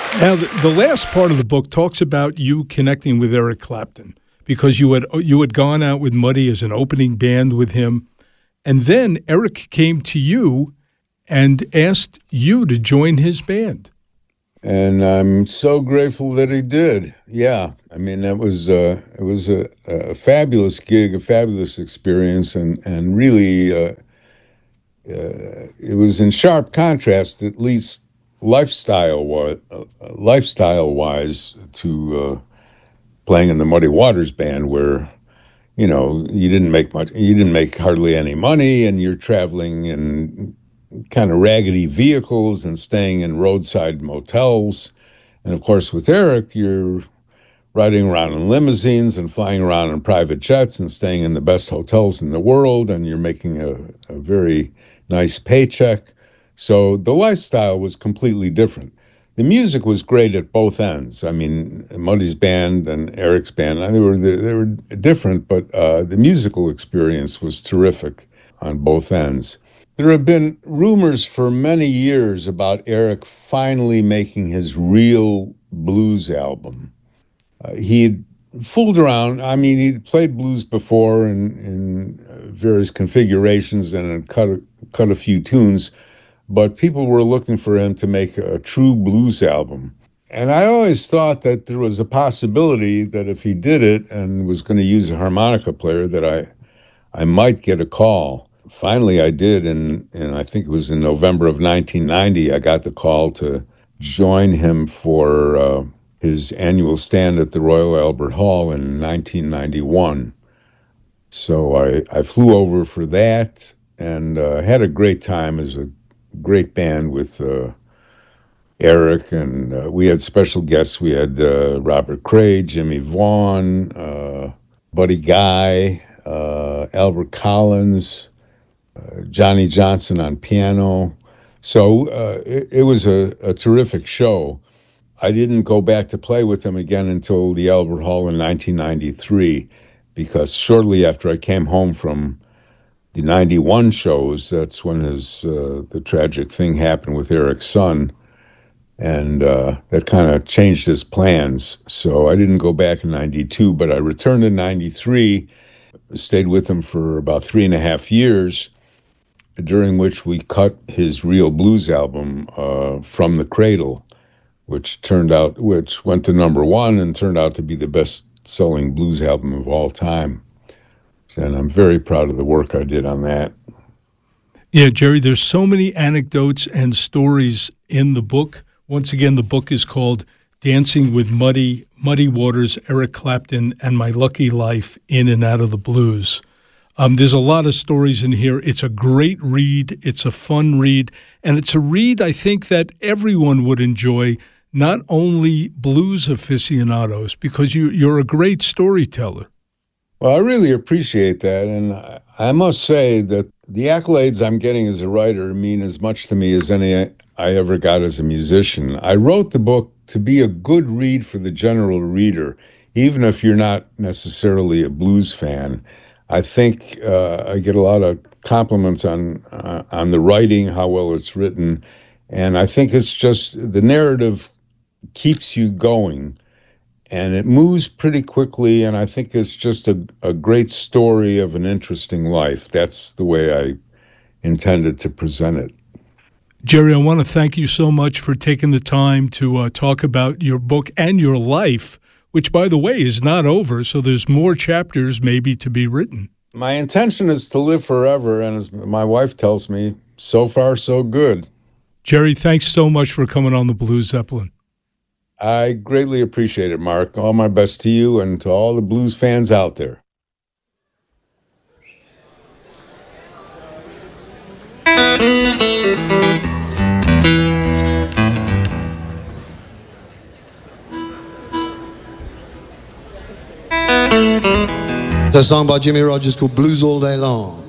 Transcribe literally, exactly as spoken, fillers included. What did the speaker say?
Now, the, the last part of the book talks about you connecting with Eric Clapton because you had you had gone out with Muddy as an opening band with him, and then Eric came to you and asked you to join his band. And I'm so grateful that he did. Yeah, I mean, that was uh, it was a, a fabulous gig, a fabulous experience, and and really, uh, uh, it was in sharp contrast, at least lifestyle wise, uh, lifestyle wise, to uh, playing in the Muddy Waters band, where you know you didn't make much, you didn't make hardly any money, and you're traveling in kind of raggedy vehicles and staying in roadside motels. And of course, with Eric, you're riding around in limousines and flying around in private jets and staying in the best hotels in the world, and you're making a, a very nice paycheck. So the lifestyle was completely different. The music was great at both ends. I mean, Muddy's band and Eric's band, they were they were different, but uh, the musical experience was terrific on both ends. There have been rumors for many years about Eric finally making his real blues album. Uh, he'd fooled around. I mean, he'd played blues before in, in various configurations and had cut a, cut a few tunes, but people were looking for him to make a true blues album. And I always thought that there was a possibility that if he did it and was going to use a harmonica player, that I, I might get a call. Finally, I did, and, and I think it was in November of nineteen ninety, I got the call to join him for uh, his annual stand at the Royal Albert Hall in nineteen ninety-one. So I, I flew over for that and uh, had a great time as a great band with uh, Eric, and uh, we had special guests. We had uh, Robert Cray, Jimmy Vaughan, uh, Buddy Guy, uh, Albert Collins, Uh, Johnny Johnson on piano. So uh, it, it was a, a terrific show. I didn't go back to play with him again until the Albert Hall in nineteen ninety-three, because shortly after I came home from the ninety-one shows, that's when his uh, the tragic thing happened with Eric's son, and uh, that kind of changed his plans. So I didn't go back in ninety-two, but I returned in ninety-three, stayed with him for about three and a half years, during which we cut his real blues album, uh, From the Cradle, which turned out, which went to number one and turned out to be the best-selling blues album of all time. And I'm very proud of the work I did on that. Yeah, Jerry, there's so many anecdotes and stories in the book. Once again, the book is called Dancing with Muddy, Muddy Waters, Eric Clapton, and My Lucky Life in and Out of the Blues. Um, there's a lot of stories in here. It's a great read. It's a fun read. And it's a read, I think, that everyone would enjoy, not only blues aficionados, because you, you're a great storyteller. Well, I really appreciate that. And I, I must say that the accolades I'm getting as a writer mean as much to me as any I ever got as a musician. I wrote the book to be a good read for the general reader, even if you're not necessarily a blues fan. I think uh, I get a lot of compliments on uh, on the writing, how well it's written, and I think it's just the narrative keeps you going, and it moves pretty quickly, and I think it's just a, a great story of an interesting life. That's the way I intended to present it. Jerry, I want to thank you so much for taking the time to uh, talk about your book and your life, which, by the way, is not over, so there's more chapters maybe to be written. My intention is to live forever, and as my wife tells me, so far, so good. Jerry, thanks so much for coming on the Blues Zeppelin. I greatly appreciate it, Mark. All my best to you and to all the blues fans out there. It's a song by Jimmy Rogers called Blues All Day Long.